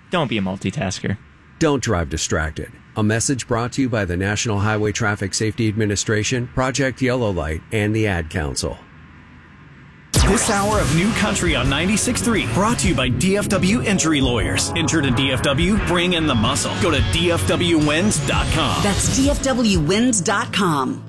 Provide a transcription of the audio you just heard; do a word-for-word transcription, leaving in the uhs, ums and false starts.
Don't be a multitasker. Don't drive distracted. A message brought to you by the National Highway Traffic Safety Administration, Project Yellow Light, and the Ad Council. This hour of New Country on ninety-six point three brought to you by D F W Injury Lawyers. Injured in D F W? Bring in the muscle. Go to D F W wins dot com. That's D F W wins dot com.